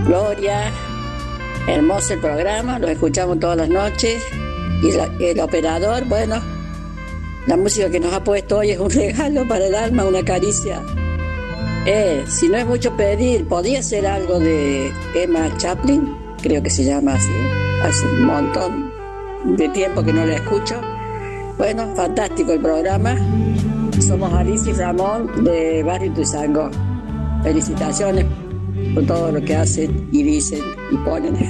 Gloria, hermoso el programa, lo escuchamos todas las noches. Y el operador, bueno, la música que nos ha puesto hoy es un regalo para el alma, una caricia. Si no es mucho pedir, podría ser algo de Emma Chaplin, creo que se llama así. Hace un montón de tiempo que no la escucho. Bueno, fantástico el programa. Somos Alicia y Ramón de Barrio Ituzaingó. Felicitaciones por todo lo que hacen y dicen y ponen.